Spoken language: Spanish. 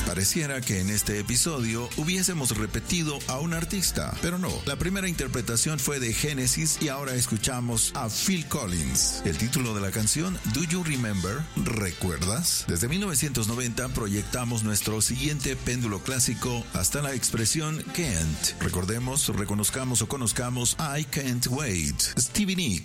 Pareciera que en este episodio hubiésemos repetido a un artista, pero no. La primera interpretación fue de Genesis y ahora escuchamos a Phil Collins. El título de la canción, Do You Remember? ¿Recuerdas? Desde 1990 proyectamos nuestro siguiente péndulo clásico hasta la expresión can't. Recordemos, reconozcamos o conozcamos I Can't Wait. Stevie Nicks.